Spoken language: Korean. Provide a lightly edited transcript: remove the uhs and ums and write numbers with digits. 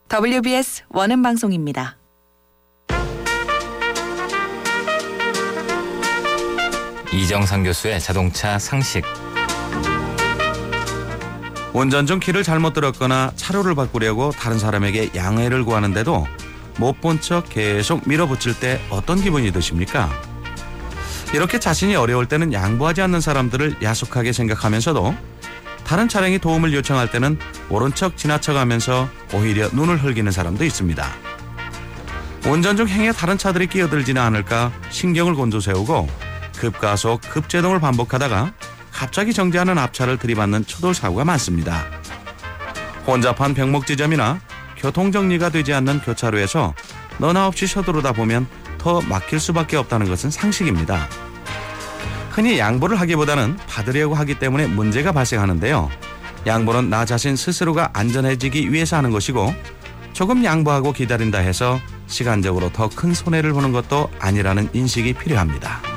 WBS 원음 방송입니다. 이정상 교수의 자동차 상식. 운전 중 길을 잘못 들었거나 차로를 바꾸려고 다른 사람에게 양해를 구하는데도 못 본 척 계속 밀어붙일 때 어떤 기분이 드십니까? 이렇게 자신이 어려울 때는 양보하지 않는 사람들을 야속하게 생각하면서도 다른 차량이 도움을 요청할 때는 모른 척 지나쳐가면서 오히려 눈을 흘기는 사람도 있습니다. 운전 중 행에 다른 차들이 끼어들지는 않을까 신경을 곤두세우고 급가속, 급제동을 반복하다가 갑자기 정지하는 앞차를 들이받는 초돌 사고가 많습니다. 혼잡한 병목지점이나 교통정리가 되지 않는 교차로에서 너나 없이 서두르다 보면 더 막힐 수밖에 없다는 것은 상식입니다. 흔히 양보를 하기보다는 받으려고 하기 때문에 문제가 발생하는데요. 양보는 나 자신 스스로가 안전해지기 위해서 하는 것이고 조금 양보하고 기다린다 해서 시간적으로 더 큰 손해를 보는 것도 아니라는 인식이 필요합니다.